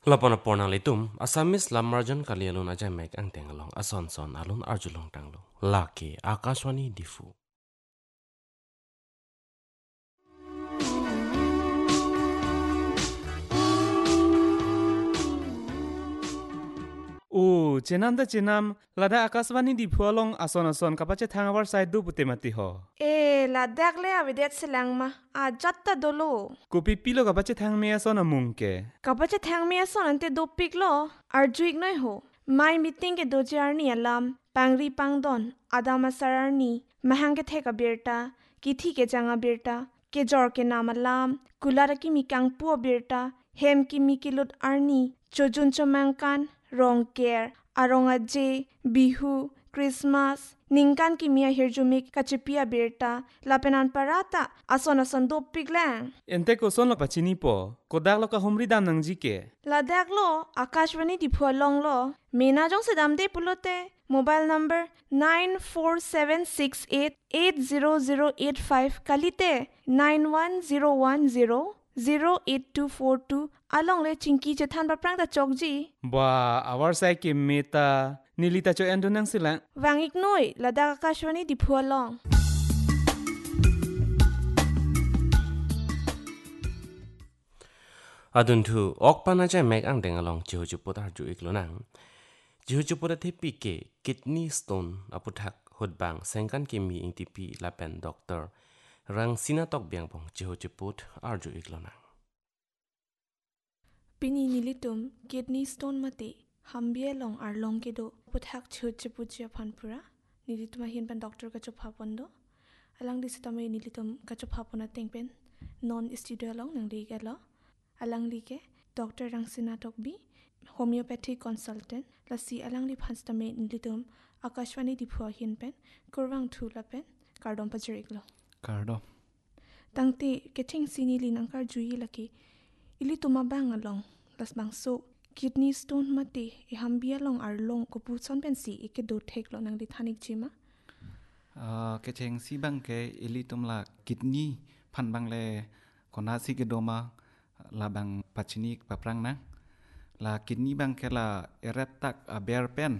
Lapana pornang litum Asamis lamarjan kalialun aja mek ang tengalong ason alun arjulong tanglong laki Akashwani difu. চেনাম চেনাম লাদা আকাশবাণী দি ফুয়ালং আসন কাপাচে থাঙাবার সাইড পুতে মাতি হ Ladak le avidet silang ma jatta dolo. Copy pillow কাপাচে থাং মে আসন মুংকে Kapacha thang me ason ante dopik lo arjuik noi ho. My meeting ke doje arni alam pangri pangdon adama sararni mahang ke theka birta kithi ke janga birta ke jor ke nam alam kulara ki mi kang pu birta hem ki mi kilut arni chojun chomangkan rong care aronga je bihu Christmas ningkan ki mia hirjumik kachipia birta lapenan parata ason dopik lang. এন্তে কোসন লক পাচিনি প কোদাক লক হুমরি দাম নং GK Ladak lo Akashvani di Phualong lo Mena jong se damde pulote mobile number 9476880085 kalite 91010 08242 along le chinki che than ba prang ta chokji বা আওয়ার সাই কে মেতা নীলিতা চো এন্ডো নং সিলা wangik noi Ladak Akashvani di Phualong. Adun tu okpan aja mek ang tengalong jihujuput arju iklonang. Jihujuput tepi ke kidney stone aputhak hudbang sengkan kimi ing tipi lapen doktor rang sinatok biang pong jihujuput arju iklonang. Pini nilitum kidney stone mate hambie long arlong ke do puthak chhuche puchya phanpura nilitum hin pan doctor ka chopha pondo alang disitame nilitum ka chopha pona tengpen non studio long nang li ke lo alang li ke doctor rangsina tokbi homeopathic consultant lasi alang li phanstame nilitum akashwani di phwa hin pen kurwang thula pen kardom pajirik lo কার্ডো tangte keching sini li nang kar jui laki ili tuma bang along las bang so kidney stone mate e hambia long arlong ko pu son pen si e ke do thek lo nang li thanik chima ke cheng si bang ke ili tum la kidney phan bang le kona si ke doma la bang pachini paprang na la kidney bang ke la eret tak a bear pen